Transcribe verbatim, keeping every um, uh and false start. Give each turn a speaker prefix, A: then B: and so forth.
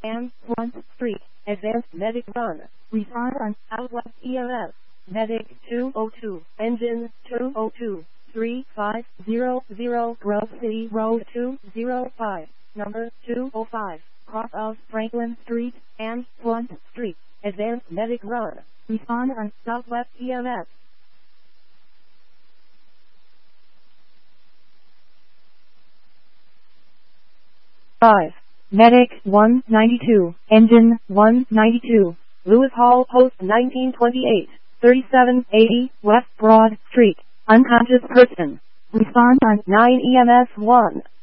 A: and Front Street, Advanced Medic Run, Respond on Southwest E M S, Medic two oh two, Engine two oh two, three five zero zero, Grove City Road two oh five, number two oh five, cross of Franklin Street and Front Street, Advanced Medic Run, Respond on Southwest E M S. five. Medic one ninety-two, Engine one ninety-two, Lewis Hall Post nineteen twenty-eight, thirty-seven eighty, West Broad Street, unconscious person. Respond on nine E M S one.